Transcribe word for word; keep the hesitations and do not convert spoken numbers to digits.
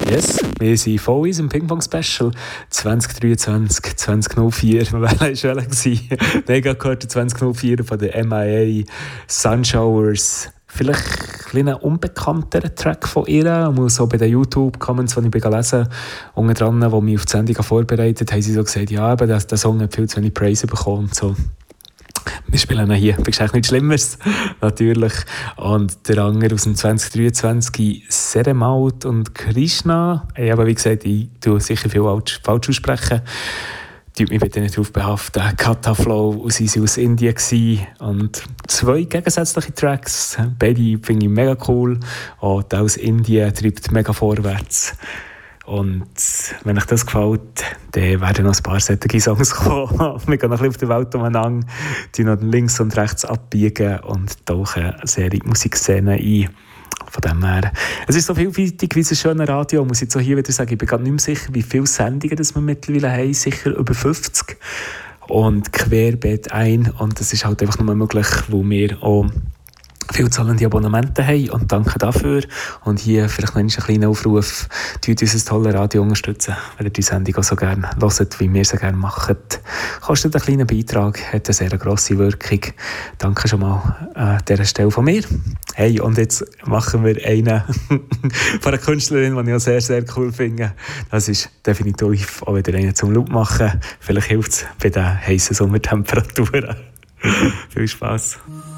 Yes, wir sind voll im Ping-Pong-Special zwanzig dreiundzwanzig zwanzig null vier. Welcher war welcher? Nein, ich gehört zwanzig null vier von der M I A Sunshowers. Vielleicht ein unbekannterer Track von ihr. Und so bei den YouTube-Comments, die ich gelesen habe, unten dran, die mich auf die Sendung vorbereitet haben, haben sie so gesagt, ja, aber der, der Song hat viel zu wenig Preise bekommen. So. Wir spielen ihn hier. Das ist eigentlich nichts Schlimmeres, natürlich. Und der andere aus dem zwanzig dreiundzwanzig, Seremaut und Krishna. Ich habe, wie gesagt, ich tue sicher viel falsch aussprechen. Tut mich bitte nicht darauf behaften. Kata Flow, und sie waren aus Indien. Und zwei gegensätzliche Tracks. Beide finde ich mega cool. Und der aus Indien treibt mega vorwärts. Und wenn euch das gefällt, dann werden noch ein paar solche Songs kommen. Wir gehen noch ein bisschen auf der Welt umeinander, die noch links und rechts abbiegen und tauchen sehr in die Musikszene ein. Von dem her, es ist so vielfältig wie ein schönes Radio, muss ich jetzt auch hier wieder sagen. Ich bin gar nicht mehr sicher, wie viele Sendungen das wir mittlerweile haben, sicher über fünfzig. Und querbeet ein. Und das ist halt einfach nur möglich, wo wir auch viel zahlende Abonnementen haben, und danke dafür. Und hier vielleicht noch einen kleinen Aufruf: tut unser tolles Radio unterstützen, wenn ihr die Sendung auch so gerne hört, wie wir sie gerne machen. Kostet einen kleinen Beitrag, hat eine sehr grosse Wirkung. Danke schon mal an dieser Stelle von mir. Hey, und jetzt machen wir einen von einer Künstlerin, die ich auch sehr, sehr cool finde. Das ist definitiv auch wieder einen zum Loop machen. Vielleicht hilft es bei den heissen Sommertemperaturen. Viel Spass.